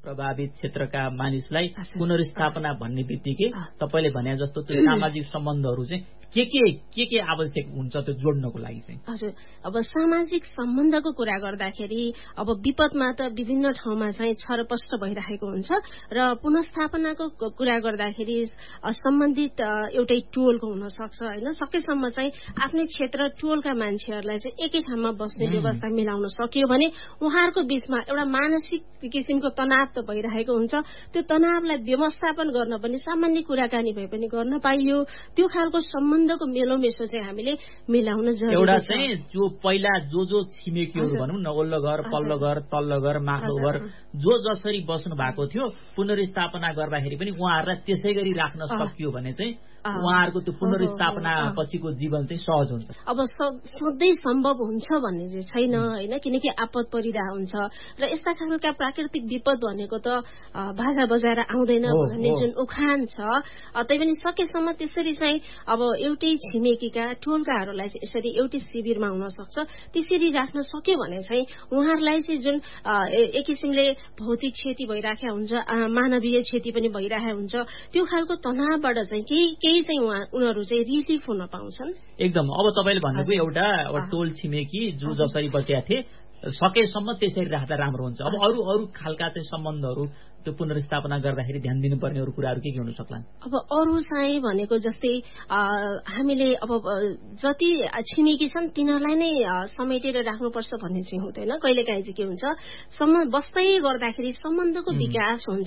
प्रभावित क्षेत्रका मानिसलाई पुनर्स्थापना भन्ने बित्तिकै तपाईले भने जस्तो त्यो सामाजिक सम्बन्धहरू चाहिँ के आवश्यक हुन्छ त्यो जोड्नको लागि चाहिँ? हजुर, अब सामाजिक सम्बन्धको कुरा गर्दाखेरि अब विपदमा त विभिन्न ठाउँमा चाहिँ छरपष्ट भइरहेको हुन्छ र पुनर्स्थापनाको कुरा गर्दाखेरि सम्बन्धित एउटै टोलको हुन सक्छ हैन। सकेसम्म चाहिँ आफ्नै क्षेत्र टोलका मान्छेहरूलाई चाहिँ एकै ठाउँमा बस्ने व्यवस्था मिलाउन सकियो भने उहाँहरूको बीचमा एउटा मानसिक किसिमको तनाव त भइरहेको हुन्छ, त्यो तनावलाई व्यवस्थापन गर्न पनि सामान्य कुराकानी भए पनि गर्न पाइयो। त्यो खालको सम्बन्धको मेलोमेसो चाहिँ हामीले मिलाउन जरुरी छ। एउटा चाहिँ जो पहिला जो छिमेकीहरू भनौं न, ओल्लो घर, पल्लो घर, तल्लो घर, माथिल्लो घर जो जसरी बस्नु भएको थियो पुनर्स्थापना गर्दाखेरि पनि उहाँहरूलाई त्यसै गरी राख्न सकियो भने चाहिँ उहाँहरूको त्यो पुनर्स्थापना पछिको जीवन चाहिँ सहज हुन्छ। अब सधैँ सम्भव हुन्छ भन्ने चाहिँ छैन हैन, किनकि आपद परिरहेको हुन्छ र यस्ता खालका प्राकृतिक विपद भनेको त भाषा बजाएर आउँदैन भन्ने जुन उखान छ, तैपनि सकेसम्म त्यसरी चाहिँ अब एउटै छिमेकीका टोलकाहरूलाई चाहिँ यसरी एउटै शिविरमा हुन सक्छ, त्यसरी राख्न सक्यो भने चाहिँ उहाँहरूलाई चाहिँ जुन एक किसिमले भौतिक क्षति भइराखेको हुन्छ, मानवीय क्षति पनि भइरहेको हुन्छ, त्यो खालको तनावबाट चाहिँ केही चाहिँ उनीहरू चाहिँ रिलिफ हुन पाउँछन्। एकदम। अब तपाईले भन्नुभयो एउटा टोल छिमेकी जो जसरी बसेका थिए सकेसम्म त्यसरी राख्दा राम्रो हुन्छ। अब अरू खालका चाहिँ सम्बन्धहरू त्यो पुनर्स्थापना गर्दाखेरि ध्यान दिनुपर्ने अरू कुराहरू के हुन सक्लान्? अब अरू चाहिँ भनेको जस्तै हामीले अब जति छिमेकी छन् तिनीहरूलाई नै समेटेर राख्नुपर्छ भन्ने चाहिँ हुँदैन। कहिलेकाहीँ चाहिँ के हुन्छ, बस्दै गर्दाखेरि सम्बन्धको विकास हुन्छ,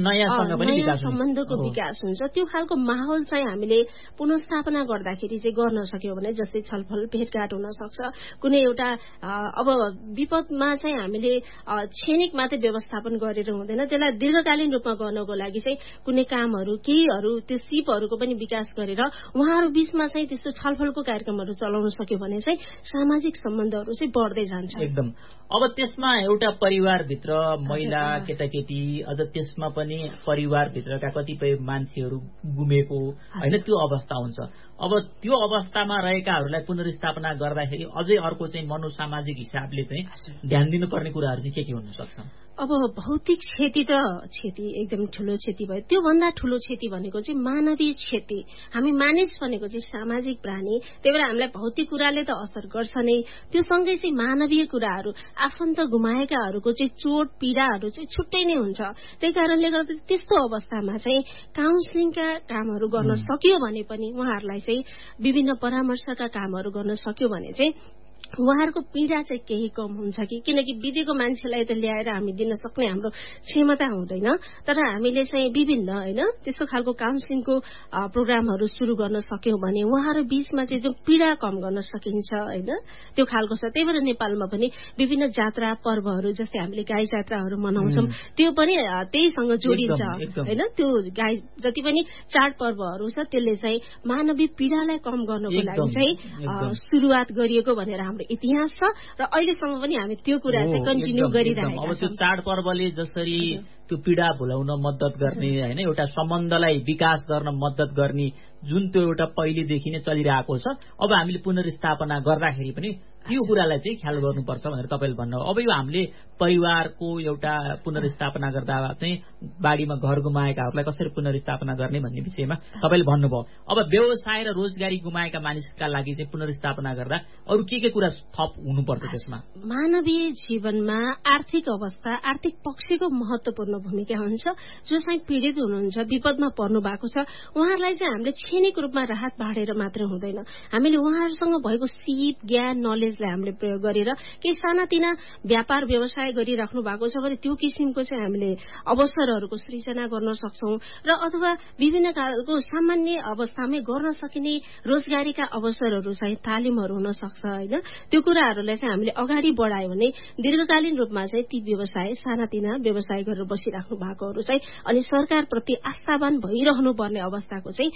नयाँ सम्बन्धको विकास हुन्छ। त्यो खालको माहौल चाहिँ हामीले पुनर्स्थापना गर्दाखेरि चाहिँ गर्न सक्यो भने जस्तै छलफल भेटघाट हुन सक्छ। कुनै एउटा अब विपदमा चाहिँ हामीले क्षणिक मात्रै व्यवस्थापन गरेर हुँदैन, त्यसलाई दीर्घकालीन रूपमा गर्नको लागि चाहिँ कुनै कामहरू केहीहरू त्यो सिपहरूको पनि विकास गरेर उहाँहरू बीचमा चाहिँ त्यस्तो छलफलको कार्यक्रमहरू चलाउन सक्यो भने चाहिँ सामाजिक सम्बन्धहरू चाहिँ बढ्दै जान्छ। एकदम। अब त्यसमा एउटा परिवारभित्र महिला केटाकेटी अझ त्यसमा पनि परिवारभित्रका कतिपय मान्छेहरू गुमेको हैन त्यो अवस्था हुन्छ। अब त्यो अवस्थामा रहेकाहरूलाई पुनर्स्थापना गर्दाखेरि अझै अर्को चाहिँ मनोसामाजिक हिसाबले चाहिँ ध्यान दिनुपर्ने कुराहरू चाहिँ के हुन सक्छ? अब भौतिक क्षति त क्षति एकदम ठूलो क्षति भयो। त्योभन्दा ठूलो क्षति भनेको चाहिँ मानवीय क्षति। हामी मानिस भनेको चाहिँ सामाजिक प्राणी, त्यही भएर हामीलाई भौतिक कुराले त असर गर्छ नै, त्यो सँगै चाहिँ मानवीय कुराहरू आफन्त गुमाएकाहरूको चाहिँ चोट पीडाहरू चाहिँ छुट्टै नै हुन्छ। त्यही कारणले गर्दा त्यस्तो अवस्थामा चाहिँ काउन्सिलिङका कामहरू गर्न सकियो भने पनि उहाँहरूलाई चाहिँ विभिन्न परामर्शका कामहरू गर्न सक्यो भने चाहिँ उहाँहरूको पीडा चाहिँ केही कम हुन्छ कि, किनकि बितेको मान्छेलाई त ल्याएर हामी दिन सक्ने हाम्रो क्षमता हुँदैन। तर हामीले चाहिँ विभिन्न हैन त्यस्तो खालको काउन्सिलिङको प्रोग्रामहरू सुरु गर्न सक्यौं भने उहाँहरू बीचमा चाहिँ जो पीडा कम गर्न सकिन्छ हैन, त्यो खालको छ। त्यही भएर नेपालमा पनि विभिन्न जात्रा पर्वहरू जस्तै हामीले गाई जात्राहरू मनाउँछौं, त्यो पनि त्यहीसँग जोडिन्छ हैन। त्यो गाई जति पनि चाड पर्वहरू छ त्यसले चाहिँ मानवीय पीडालाई कम गर्नको लागि चाहिँ सुरुवात गरिएको भनेर हाम्रो इतिहास छ र अहिलेसम्म पनि हामी त्यो कुरा चाहिँ कन्टिन्यू गरिरहेका छौं। अब त्यो चाडपर्वले जसरी त्यो पीडा भुलाउन मद्दत गर्ने हैन, एउटा सम्बन्धलाई विकास गर्न मद्दत गर्ने जुन त्यो एउटा पहिलेदेखि नै चलिरहेको छ, अब हामीले पुनर्स्थापना गर्दाखेरि पनि त्यो कुरालाई चाहिँ ख्याल गर्नुपर्छ भनेर तपाईले भन्नु। अब यो हामीले परिवारको एउटा पुनर्स्थापना गर्दा चाहिँ बाढीमा घर गुमाएकाहरूलाई कसरी पुनर्स्थापना गर्ने भन्ने विषयमा तपाईले भन्नुभयो। अब व्यवसाय र रोजगारी गुमाएका मानिसका लागि चाहिँ पुनर्स्थापना गर्दा अरू के कुरा थप हुनुपर्छ त्यसमा? मानवीय जीवनमा आर्थिक अवस्था, आर्थिक पक्षको महत्वपूर्ण भूमिका हुन्छ। जो चाहिँ पीडित हुनुहुन्छ, विपदमा पर्नु भएको छ, उहाँहरूलाई चाहिँ हामीले क्षणिक रूपमा राहत बाँडेर मात्र हुँदैन, हामीले उहाँहरूसँग भएको सिप ज्ञान नलेजलाई हामीले प्रयोग गरेर केही सानातिना व्यापार व्यवसाय गरिराख्नु भएको छ भने त्यो किसिमको चाहिँ हामीले अवसरहरूको सृजना गर्न सक्छौं र अथवा विभिन्न खालको सामान्य अवस्थामै गर्न सकिने रोजगारीका अवसरहरू चाहिँ तालिमहरू हुन सक्छ हैन। त्यो कुराहरूलाई चाहिँ हामीले अगाडि बढायो भने दीर्घकालीन रूपमा चाहिँ ती व्यवसाय सानातिना व्यवसाय गरेर बसिराख्नु भएकोहरू चाहिँ अनि सरकारप्रति आस्थावान भइरहनु पर्ने अवस्थाको चाहिँ अन्त्य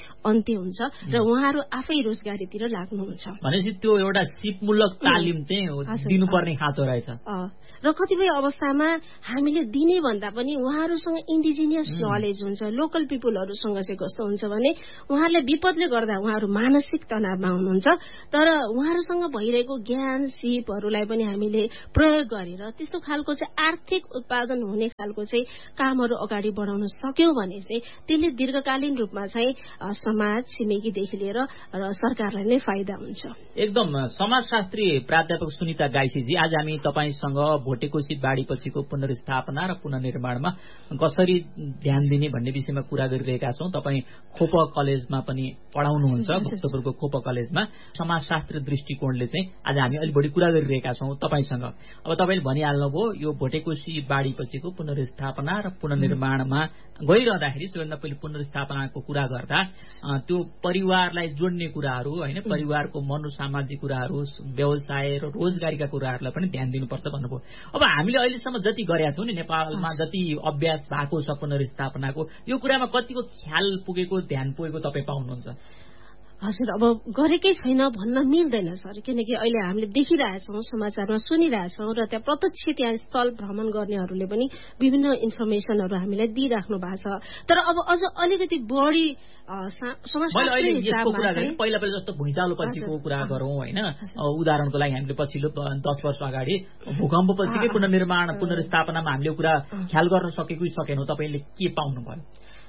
साध्य हुन्छ र उहाँहरू आफै रोजगारीतिर लाग्नुहुन्छ। भनेपछि त्यो एउटा सिपमूलक तालिम चाहिँ दिनुपर्ने खाँचो रहेछ। र कतिपय अवस्थामा हामीले दिने भन्दा पनि उहाँहरूसँग इन्डिजिनियस नलेज हुन्छ, लोकल पिपुलहरूसँग चाहिँ कस्तो हुन्छ भने उहाँहरूले विपदले गर्दा उहाँहरू मानसिक तनावमा हुनुहुन्छ, तर उहाँहरूसँग भइरहेको ज्ञान सिपहरूलाई पनि हामीले प्रयोग गरेर त्यस्तो खालको चाहिँ आर्थिक उत्पादन हुने खालको चाहिँ कामहरू अगाडि बढाउन सक्यौं भने चाहिँ त्यसले दीर्घकालीन रूपमा चाहिँ समाज छिमेकीदेखि लिएर र सरकारलाई नै फाइदा हुन्छ। एकदम। समाजशास्त्री प्राध्यापक सुनिता गाइसीजी, आज हामी तपाईसँग भोटेकोशी बाढीपछिको पुनर्स्थापना र पुनर्निर्माणमा कसरी ध्यान दिने भन्ने विषयमा कुरा गरिरहेका छौं। तपाईँ खोप कलेजमा पनि पढाउनुहुन्छ, भक्तपुरको खोप कलेजमा। समाजशास्त्री दृष्टिकोणले चाहिँ आज हामी अलि बढी कुरा गरिरहेका छौं तपाईसँग। अब तपाईँले भनिहाल्नुभयो यो भोटेकोशी बाढीपछिको पुनर्स्थापना र पुनर्निर्माणमा गइरहँदाखेरि सबैभन्दा पहिले पुनर्स्थापनाको कुरा गर्दा त्यो परिवारलाई जोड्ने कुराहरू होइन, परिवारको मनोसामाजिक कुराहरू, व्यवसाय र रोजगारीका कुराहरूलाई पनि ध्यान दिनुपर्छ भन्नुभयो। अब हामीले अहिलेसम्म जति गरेका छौं नि नेपालमा, जति अभ्यास भएको छ पुनर्स्थापनाको, यो कुरामा कतिको ख्याल पुगेको, ध्यान पुगेको तपाईँ पाउनुहुन्छ? हजुर, अब गरेकै छैन भन्न मिल्दैन सर, किनकि अहिले हामीले देखिरहेछौँ, समाचारमा सुनिरहेछौँ र त्यहाँ प्रत्यक्ष त्यहाँ स्थल भ्रमण गर्नेहरूले पनि विभिन्न इन्फर्मेसनहरू हामीलाई दिइराख्नु भएको छ। तर अब अझ अलिकति बढी पहिला जस्तो भुइँचालो पछिको कुरा गरौँ होइन, उदाहरणको लागि हामीले पछिल्लो 10 वर्ष अगाडि भूकम्प पछिकै पुनर्निर्माण पुनर्स्थापनामा हामीले कुरा ख्याल गर्न सकेको सकेनौँ, तपाईँले के पाउनुभयो?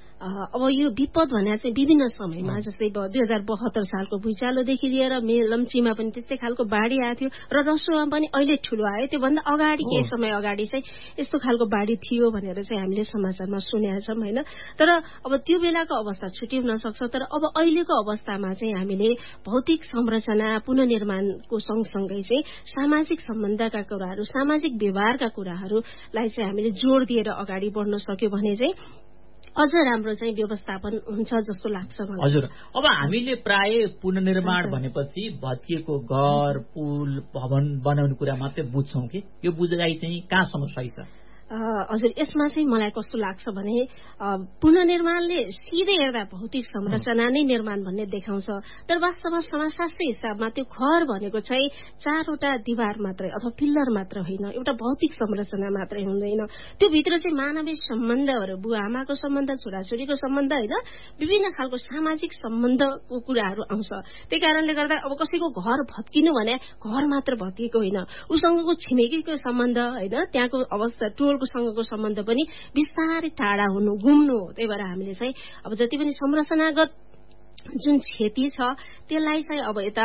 अब यो विपद भने चाहिँ विभिन्न समयमा, जस्तै 2072 सालको भुइँचालोदेखि लिएर मेलम्चीमा पनि त्यस्तै खालको बाढी आएको थियो र रसोमा पनि अहिले ठूलो आयो। त्योभन्दा अगाडि केही समय अगाडि चाहिँ यस्तो खालको बाढी थियो भनेर चाहिँ हामीले समाचारमा सुनेका छौँ होइन। तर अब त्यो बेलाको अवस्था छुट्टै हुन सक्छ, तर अब अहिलेको अवस्थामा चाहिँ हामीले भौतिक संरचना पुनर्निर्माणको सँगसँगै चाहिँ सामाजिक सम्बन्धका कुराहरू, सामाजिक व्यवहारका कुराहरूलाई चाहिँ हामीले जोड़ दिएर अगाडि बढ्न सक्यो भने चाहिँ अझ राम्रो चाहिँ व्यवस्थापन हुन्छ जस्तो लाग्छ मलाई। हजुर, अब हामीले प्राय पुनर्निर्माण भनेपछि भत्किएको घर, पुल, भवन बनाउने कुरा मात्रै बुझ्छौं कि यो बुझाइ चाहिँ कहाँसम्म सही छ? हजुर, यसमा चाहिँ मलाई कस्तो लाग्छ भने पुनर्निर्माणले सिधै हेर्दा भौतिक संरचना नै निर्माण भन्ने देखाउँछ, तर वास्तवमा समाजशास्त्री हिसाबमा त्यो घर भनेको चाहिँ 4वटा दिवार मात्रै अथवा पिल्लर मात्र होइन, एउटा भौतिक संरचना मात्रै हुँदैन। त्यो भित्र चाहिँ मानवीय सम्बन्धहरू, बुवा आमाको सम्बन्ध, छोराछोरीको सम्बन्ध होइन, विभिन्न खालको सामाजिक सम्बन्धको कुराहरू आउँछ। त्यही कारणले गर्दा अब कसैको घर भत्किनु भने घर मात्र भत्किएको होइन, उसँगको छिमेकीको सम्बन्ध होइन, त्यहाँको अवस्था सँगको सम्बन्ध पनि बिस्तारै टाढा हुनु, गुम्नु हो। त्यही भएर हामीले चाहिँ अब जति पनि संरचनागत जुन क्षति छ त्यसलाई चाहिँ अब यता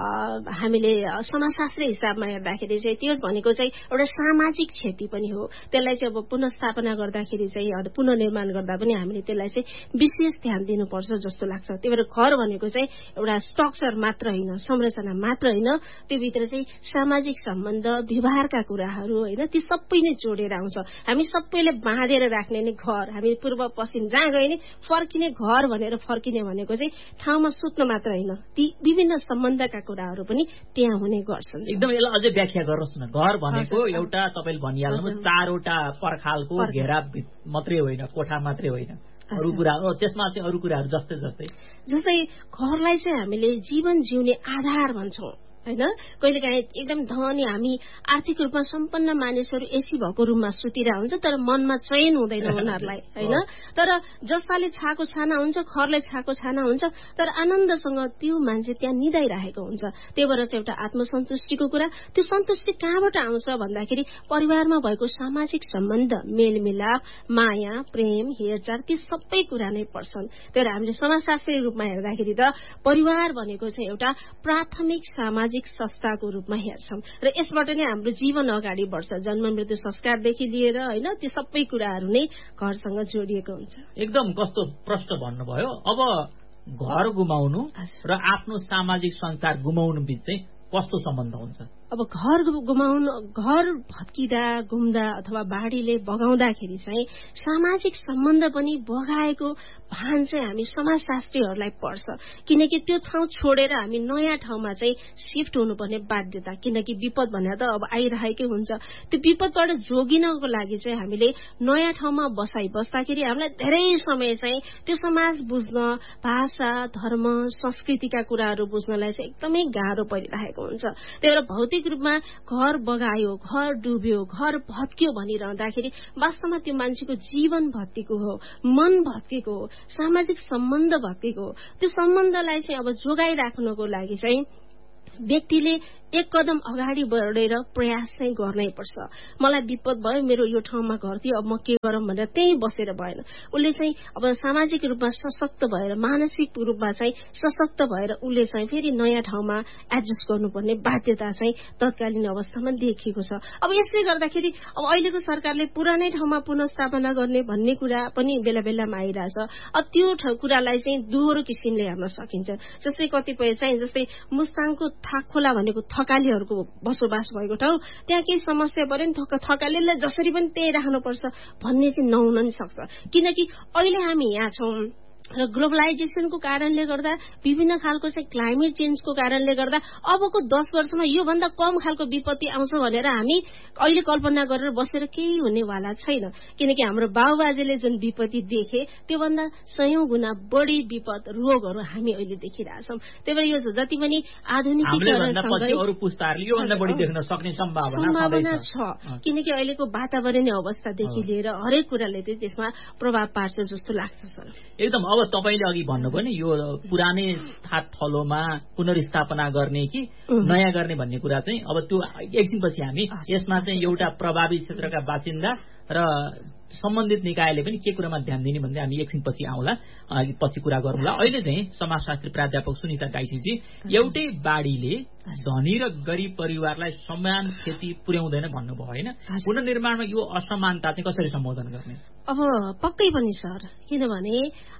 हामीले समाजशास्त्री हिसाबमा हेर्दाखेरि चाहिँ त्यो भनेको चाहिँ एउटा सामाजिक क्षति पनि हो। त्यसलाई चाहिँ अब पुनर्स्थापना गर्दाखेरि चाहिँ पुनर्निर्माण गर्दा पनि हामीले त्यसलाई चाहिँ विशेष ध्यान दिनुपर्छ जस्तो लाग्छ। त्यही भएर घर भनेको चाहिँ एउटा स्ट्रक्चर मात्र होइन, संरचना मात्र होइन, त्यो भित्र चाहिँ सामाजिक सम्बन्ध, व्यवहारका कुराहरू होइन, ती सबै नै जोडेर आउँछ। हामी सबैले बाँधेर राख्ने नै घर, हामी पूर्व पश्चिम जहाँ गए नि फर्किने घर भनेर फर्किने भनेको चाहिँ ठाउँमा सुत्न मात्र होइन, ती विभिन्न सम्बन्धका कुराहरू पनि त्यहाँ हुने गर्छन्। एकदम यसलाई अझै व्याख्या गर्नुहोस् न। घर भनेको एउटा तपाईँले भनिहाल्नु 4वटा पर्खालको घेरा मात्रै होइन, कोठा मात्रै होइन, अरू कुरा त्यसमा चाहिँ अरू कुराहरू जस्तै घरलाई चाहिँ हामीले जीवन जिउने आधार भन्छौँ होइन। कहिलेकाहीँ एकदम धनी हामी आर्थिक रूपमा सम्पन्न मानिसहरू एसी भएको रूममा सुतिरहेको हुन्छ, तर मनमा चयन हुँदैन उनीहरूलाई होइन। तर जसले छाको छाना हुन्छ, खरले छाको छाना हुन्छ, तर आनन्दसँग त्यो मान्छे त्यहाँ निदाइरहेको हुन्छ। त्यही भएर चाहिँ एउटा आत्मसन्तुष्टिको कुरा, त्यो सन्तुष्टि कहाँबाट आउँछ भन्दाखेरि परिवारमा भएको सामाजिक सम्बन्ध, मेलमिलाप, माया, प्रेम, हेरचाह, ती सबै कुरा नै पर्छन्। त्यही भएर हामीले समाजशास्त्री रूपमा हेर्दाखेरि त परिवार भनेको चाहिँ एउटा प्राथमिक सामाजिक संस्थाको रूपमा हेर्छौं र यसबाट नै हाम्रो जीवन अगाडि बढ्छ। जन्म मृत्यु संस्कारदेखि लिएर होइन, ती सबै कुराहरू नै घरसँग जोडिएको हुन्छ। एकदम कस्तो प्रश्न भन्नुभयो। अब घर गुमाउनु र आफ्नो सामाजिक संस्कार गुमाउनु बीच चाहिँ कस्तो सम्बन्ध हुन्छ? अब घर भत्किँदा घुम्दा अथवा बाढीले बगाउँदाखेरि चाहिँ सामाजिक सम्बन्ध पनि बगाएको भान चाहिँ हामी समाजशास्त्रीहरूलाई पर्छ, किनकि त्यो ठाउँ छोडेर हामी नयाँ ठाउँमा चाहिँ शिफ्ट हुनुपर्ने बाध्यता, किनकि विपद भनेर त अब आइरहेकै हुन्छ। त्यो विपदबाट जोगिनको लागि चाहिँ हामीले नयाँ ठाउँमा बस्दाखेरि हामीलाई धेरै समय चाहिँ त्यो समाज बुझ्न, भाषा, धर्म, संस्कृतिका कुराहरू बुझ्नलाई चाहिँ एकदमै गाह्रो परिरहेको हुन्छ। त्यही भएर भौतिक रूपमा घर बगायो, घर डुब्यो, घर भत्कियो भनिरहँदाखेरि वास्तवमा त्यो मान्छेको जीवन भत्केको हो, मन भत्केको हो, सामाजिक सम्बन्ध भत्केको हो। त्यो सम्बन्धलाई चाहिँ अब जोगाइराख्नको लागि चाहिँ व्यक्तिले एक कदम अगाडि बढेर प्रयास चाहिँ गर्नै पर्छ। मलाई विपद भयो, मेरो यो ठाउँमा घर थियो, अब म के गरौँ भनेर त्यही बसेर भएन। उसले चाहिँ अब सामाजिक रूपमा सशक्त भएर, मानसिक रूपमा चाहिँ सशक्त भएर उसले चाहिँ फेरि नयाँ ठाउँमा एडजस्ट गर्नुपर्ने बाध्यता चाहिँ तत्कालीन अवस्थामा देखिएको छ। अब यसले गर्दाखेरि अब अहिलेको सरकारले पुरानै ठाउँमा पुनर्स्थापना गर्ने भन्ने कुरा पनि बेला बेलामा आइरहेछ। अब त्यो कुरालाई चाहिँ दोहोरो किसिमले हेर्न सकिन्छ। जस्तै कतिपय चाहिँ जस्तै मुस्ताङको थाकखोला भनेको थकालीहरूको बसोबास भएको ठाउँ, त्यहाँ केही समस्या पर्यो नि थकालीलाई जसरी पनि त्यही राख्नुपर्छ भन्ने चाहिँ नहुन नि सक्छ। किनकि अहिले हामी यहाँ छौँ र ग्लोबलाइजेसनको कारणले गर्दा, विभिन्न खालको चाहिँ क्लाइमेट चेन्जको कारणले गर्दा अबको 10 वर्षमा योभन्दा कम खालको विपत्ति आउँछ भनेर हामी अहिले कल्पना गरेर बसेर केही हुनेवाला छैन। किनकि हाम्रो बाबुबाजेले जुन विपत्ति देखे त्योभन्दा 100 गुणा बढी विपद, रोगहरू हामी अहिले देखिरहेछौँ। त्यही भएर यो जति पनि सम्भावना छ, किनकि अहिलेको वातावरणीय अवस्थादेखि लिएर हरेक कुराले चाहिँ त्यसमा प्रभाव पार्छ जस्तो लाग्छ सर। एकदम। अब तपाईले अघि भन्नुभयो नि यो पुरानै थलोमा पुनर्स्थापना गर्ने कि नयाँ गर्ने भन्ने कुरा चाहिँ अब त्यो एकछिनपछि हामी यसमा चाहिँ एउटा प्रभावित क्षेत्रका बासिन्दा र सम्बन्धित निकायले पनि के कुरामा ध्यान दिने भन्दै हामी एकछिनपछि आउँला, पछि कुरा गरौँला। अहिले चाहिँ समाजशास्त्री प्राध्यापक सुनिता गाइसीजी, एउटै बाढीले धनी र गरिब परिवारलाई समान क्षति पुर्याउँदैन भन्नुभयो होइन? पुनर्निर्माणमा यो असमानता चाहिँ कसरी सम्बोधन गर्ने? अब पक्कै पनि सर, किनभने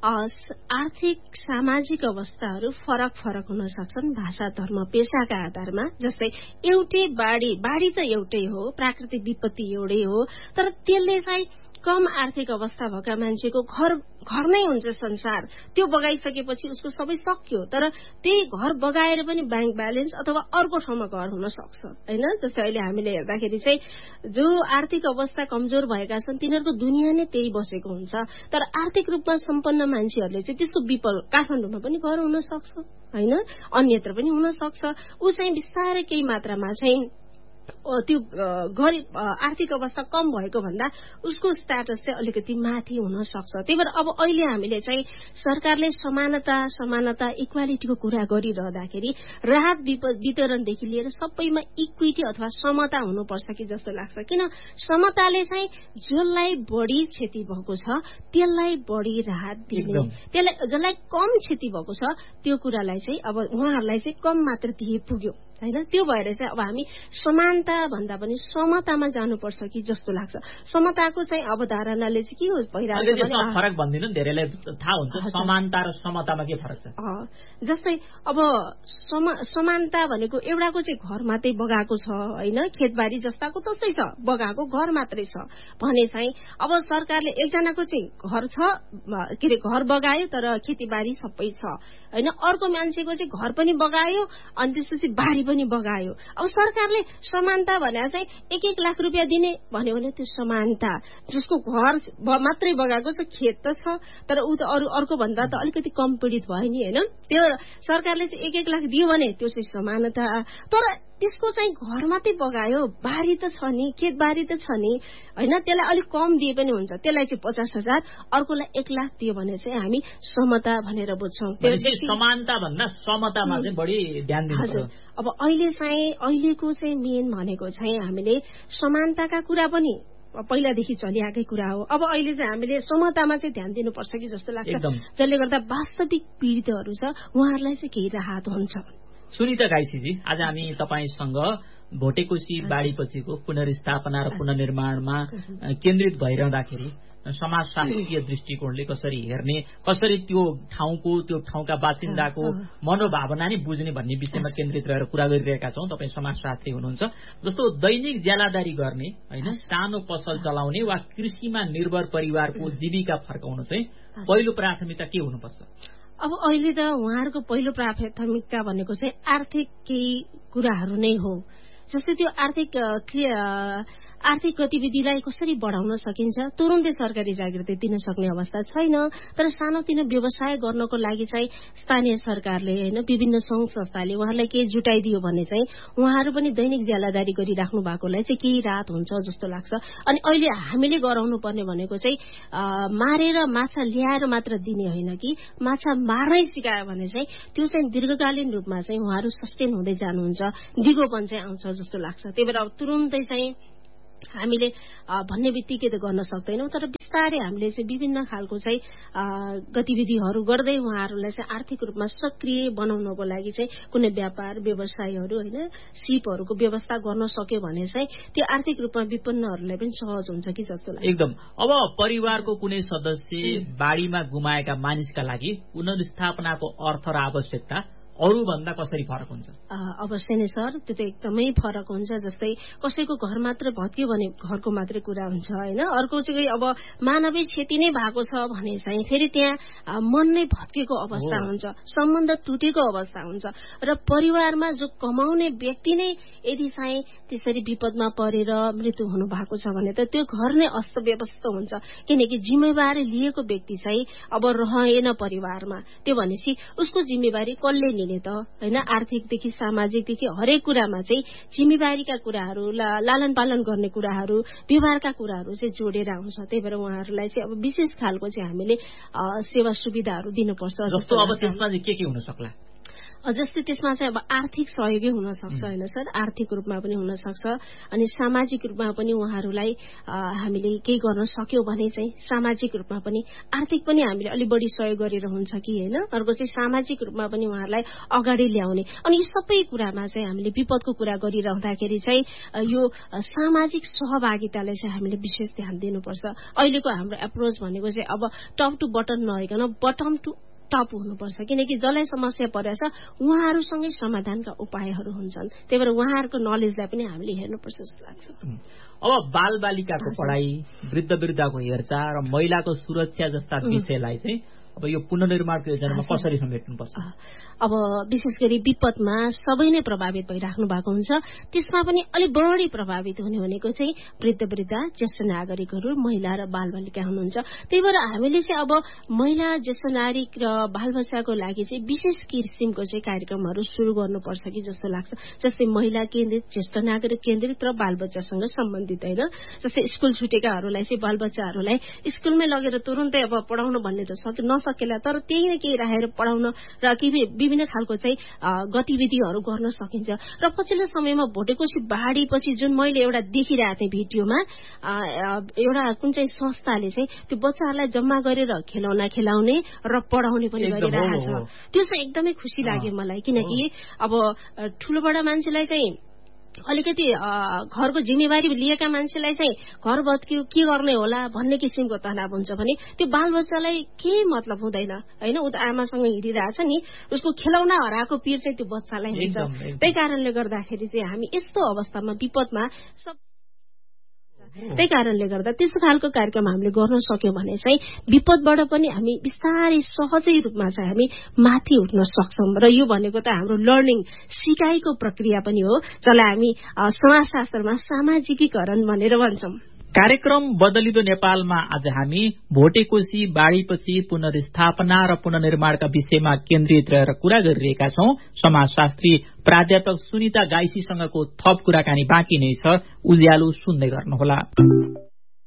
आर्थिक सामाजिक अवस्थाहरू फरक फरक हुन सक्छन् भाषा, धर्म, पेशाका आधारमा। जस्तै एउटै बाढी त एउटै हो, प्राकृतिक विपत्ति एउटै हो, तर त्यसले चाहिँ कम आर्थिक अवस्था भएका मान्छेको घर नै हुन्छ संसार, त्यो बगाइसकेपछि उसको सबै सक्यो। तर त्यही घर बगाएर पनि ब्याङ्क ब्यालेन्स अथवा अर्को ठाउँमा घर हुन सक्छ होइन? जस्तै अहिले हामीले हेर्दाखेरि चाहिँ जो आर्थिक अवस्था कमजोर भएका छन् तिनीहरूको दुनियाँ नै त्यही बसेको हुन्छ। तर आर्थिक रूपमा सम्पन्न मान्छेहरूले चाहिँ त्यस्तो विपल काठमाडौँमा पनि घर हुन सक्छ होइन, अन्यत्र पनि हुन सक्छ। ऊ चाहिँ बिस्तारै केही मात्रामा चाहिँ त्यो गरिब आर्थिक अवस्था कम भएको भन्दा उसको स्ट्याटस चाहिँ अलिकति माथि हुन सक्छ। त्यही भएर अब अहिले हामीले चाहिँ सरकारले समानता इक्वालिटीको कुरा गरिरहँदाखेरि राहत वितरणदेखि लिएर सबैमा इक्विटी अथवा समता हुनुपर्छ कि जस्तो लाग्छ। किन समताले चाहिँ जसलाई बढी क्षति भएको छ त्यसलाई बढी राहत दिने, जसलाई कम क्षति भएको छ त्यो कुरालाई चाहिँ अब उहाँहरूलाई चाहिँ कम मात्र दिए पुग्यो होइन? त्यो भएर चाहिँ अब हामी समानता भन्दा पनि समतामा जानुपर्छ कि जस्तो लाग्छ। समताको चाहिँ अवधारणाले चाहिँ के भइरहेको छ? फरक भनिदिनु नि, धेरैलाई थाहा हुन्छ समानता र समतामा के फरक छ। जस्तै अब समानता भनेको एउटाको चाहिँ घर मात्रै बगाएको छ होइन, खेतबारी जस्ताको तस्तै छ, बगाएको घर मात्रै छ भने चाहिँ अब सरकारले एकजनाको चाहिँ घर छ के अरे घर बगायो तर खेतीबारी सबै छ होइन, अर्को मान्छेको चाहिँ घर पनि बगायो अनि त्यसपछि बारी पनि बगायो। अब सरकारले समानता भनेर चाहिँ 1-1 लाख रुपियाँ दिने भन्यो भने त्यो समानता, जसको घर मात्रै बगाएको छ, खेत त छ तर ऊ त अर्को भन्दा त अलिकति कम पीडित भयो नि होइन? त्यो सरकारले चाहिँ 1-1 लाख दियो भने त्यो चाहिँ समानता। तर त्यसको चाहिँ घर मात्रै बगायो, बारी त छ नि, खेतबारी त छ नि होइन, त्यसलाई अलिक कम दिए पनि हुन्छ, त्यसलाई चाहिँ 50,000 अर्कोलाई 1 लाख दियो भने चाहिँ हामी समता भनेर बुझ्छौँ। समानता भन्दा समतामा चाहिँ बढी ध्यान दिनुपर्छ। अब अहिलेको चाहिँ मेन भनेको चाहिँ हामीले समानताका कुरा पनि पहिलादेखि चलिआएकै कुरा हो। अब अहिले चाहिँ हामीले समतामा चाहिँ ध्यान दिनुपर्छ कि जस्तो लाग्छ, जसले गर्दा वास्तविक पीडितहरू छ उहाँहरूलाई चाहिँ केही राहत हुन्छ। सुनिता गाइसीजी, आज हामी तपाईसँग भोटेकोशी बाढीपछिको पुनर्स्थापना र पुनर्निर्माणमा केन्द्रित भइरहँदाखेरि समाजशास्त्रीय दृष्टिकोणले कसरी हेर्ने, कसरी त्यो ठाउँका बासिन्दाको मनोभावना नै बुझ्ने भन्ने विषयमा केन्द्रित रहेर कुरा गरिरहेका छौं। तपाईँ समाजशास्त्री हुनुहुन्छ। जस्तो दैनिक ज्यालादारी गर्ने हैन, सानो पसल चलाउने वा कृषिमा निर्भर परिवारको जीविका फर्काउन चाहिँ पहिलो प्राथमिकता के हुनुपर्छ? अब अहिले त उहाँहरूको पहिलो प्राथमिकता भनेको चाहिँ आर्थिक केही कुराहरू नै हो। जस्तै त्यो आर्थिक गतिविधिलाई कसरी बढाउन सकिन्छ, तुरुन्तै सरकारी जागिर दिन सक्ने अवस्था छैन। तर सानोतिनो व्यवसाय गर्नको लागि चाहिँ स्थानीय सरकारले हैन, विभिन्न संघ संस्थाले उहाँहरूलाई केही जुटाइदियो भने चाहिँ उहाँहरू पनि दैनिक ज्यालादारी गरिराख्नु भएकोलाई चाहिँ केही राहत हुन्छ जस्तो लाग्छ। अनि अहिले हामीले गराउनु पर्ने भनेको चाहिँ मारेर माछा ल्याएर मात्र दिने होइन कि माछा मार्नै सिकायो भने चाहिँ त्यो चाहिँ दीर्घकालीन रूपमा चाहिँ उहाँहरू सस्टेन हुँदै जानुहुन्छ, दिगोपन चाहिँ आउँछ जस्तो लाग्छ। त्यही भएर तुरुन्तै चाहिँ हामीले भन्ने बित्तिकै त गर्न सक्दैनौं, तर बिस्तारै हामीले चाहिँ विभिन्न खालको चाहिँ गतिविधिहरू गर्दै उहाँहरूलाई चाहिँ आर्थिक रूपमा सक्रिय बनाउनको लागि चाहिँ कुनै व्यापार व्यवसायहरू हैन सिपहरूको व्यवस्था गर्न सक्यो भने चाहिँ त्यो आर्थिक रूपमा विपन्नहरूलाई पनि सहज हुन्छ कि जस्तो लाग्छ। एकदम। अब परिवारको कुनै सदस्य बाढीमा गुमाएका मानिसका लागि पुनर्स्थापनाको अर्थ र आवश्यकता अरू भन्दा कसरी फरक हुन्छ? अवश्य नै सर, त्यो त एकदमै फरक हुन्छ। जस्तै कसैको घर मात्र भत्कियो भने घरको मात्रै कुरा हुन्छ हैन, अर्को चाहिँ अब मानवीय क्षति नै भएको छ भने चाहिँ फेरि त्यहाँ मन नै भत्केको अवस्था हुन्छ, सम्बन्ध टुटेको अवस्था हुन्छ र परिवारमा जो कमाउने व्यक्ति नै यदि चाहिँ त्यसरी विपदमा परेर मृत्यु हुनु भएको छ भने त त्यो घर नै अस्तव्यस्त हुन्छ। किनकि जिम्मेवारी लिएको व्यक्ति चाहिँ अब रहेन परिवारमा, त्यो भनेपछि उसको जिम्मेवारी कसले लिने त हैन? आर्थिकदेखि सामाजिकदेखि हरेक कुरामा चाहिँ जिम्मेवारीका कुराहरू, लालन पालन गर्ने कुराहरू, व्यवहारका कुराहरू चाहिँ जोडेर आउँछ। त्यही भएर उहाँहरूलाई चाहिँ अब विशेष खालको चाहिँ हामीले सेवा सुविधाहरू दिनुपर्छ। जस्तो अब त्यसमा चाहिँ के हुन सक्ला? जस्तै त्यसमा चाहिँ अब आर्थिक सहयोगै हुन सक्छ हैन सर, आर्थिक रूपमा पनि हुन सक्छ अनि सामाजिक रूपमा पनि उहाँहरूलाई हामीले केही गर्न सक्यौं भने चाहिँ सामाजिक रूपमा पनि आर्थिक पनि हामीले अलि बढी सहयोग गरेर हुन्छ कि हैन। अर्को चाहिँ सामाजिक रूपमा पनि उहाँहरूलाई अगाडि ल्याउने। अनि यो सबै कुरामा चाहिँ हामीले विपदको कुरा गरिरहँदाखेरि चाहिँ यो सामाजिक सहभागितालाई चाहिँ हामीले विशेष ध्यान दिनुपर्छ। अहिलेको हाम्रो एप्रोच भनेको चाहिँ अब टप टु बटम नभइकन बटम टु टप हुनुपर्छ, किनकि जसलाई समस्या परेछ उहाँहरूसँगै समाधानका उपायहरू हुन्छन्। त्यही भएर उहाँहरूको नलेजलाई पनि हामीले हेर्नुपर्छ जस्तो लाग्छ। अब बालबालिकाको पढाइ, वृद्ध वृद्धाको हेरचाह र महिलाको सुरक्षा जस्ता विषयलाई चाहिँ अब यो पुनर्निर्माणको योजनामा कसरी समेट्नुपर्छ? अब विशेष गरी विपदमा सबै नै प्रभावित भइराख्नु भएको हुन्छ, त्यसमा पनि अलि बढी प्रभावित हुने भनेको चाहिँ वृद्ध वृद्धा, ज्येष्ठ नागरिकहरू, महिला र बालबालिका हुनुहुन्छ। त्यही भएर हामीले चाहिँ अब महिला, ज्येष्ठ नागरिक र बालबच्चाको लागि चाहिँ विशेष किसिमको चाहिँ कार्यक्रमहरू सुरु गर्नुपर्छ कि जस्तो लाग्छ। जस्तै महिला केन्द्रित, ज्येष्ठ नागरिक केन्द्रित र बालबच्चासँग सम्बन्धित होइन। जस्तै स्कुल छुटेकाहरूलाई चाहिँ बालबच्चाहरूलाई स्कुलमै लगेर तुरुन्तै अब पढाउनु भन्ने त नसकेला, तर त्यही नै केही राखेर पढाउन र विभिन्न खालको चाहिँ गतिविधिहरू गर्न सकिन्छ। र पछिल्लो समयमा भोटेकोशी बाढीपछि जुन मैले एउटा देखिरहेको थिएँ भिडियोमा, एउटा कुन चाहिँ संस्थाले चाहिँ त्यो बच्चाहरूलाई जम्मा गरेर खेलौना खेलाउने र पढाउने पनि गरिरहेको छ। त्यो चाहिँ एकदमै खुसी लाग्यो मलाई, किनकि अब ठूलोबडा मान्छेलाई चाहिँ अलिकति घरको जिम्मेवारी लिएका मान्छेलाई चाहिँ घर भत्कियो के गर्ने होला भन्ने किसिमको तनाव हुन्छ भने त्यो बालबच्चालाई केही मतलब हुँदैन हैन। उ त आमासँग हिँडिरहेछ नि, उसको खेलौना हराएको पीर चाहिँ त्यो बच्चालाई हुन्छ। त्यही कारणले गर्दाखेरि चाहिँ हामी यस्तो अवस्थामा विपदमा त्यही कारणले गर्दा त्यस्तो खालको कार्यक्रम हामीले गर्न सक्यौं भने चाहिँ विपदबाट पनि हामी बिस्तारै सहजै रूपमा चाहिँ हामी माथि उठ्न सक्छौं। र यो भनेको त हाम्रो लर्निङ, सिकाइको प्रक्रिया पनि हो, जसलाई हामी समाजशास्त्रमा सामाजिकीकरण भनेर भन्छौं। कार्यक्रम बदलिदो नेपालमा आज हामी भोटेकोशी बाढीपछि पुनर्स्थापना र पुनर्निर्माणका विषयमा केन्द्रित रहेर कुरा गरिरहेका छौं। समाजशास्त्री प्राध्यापक सुनिता गाइसीसँगको थप कुराकानी बाँकी नै छ, उज्यालो सुन्दै गर्नुहोला।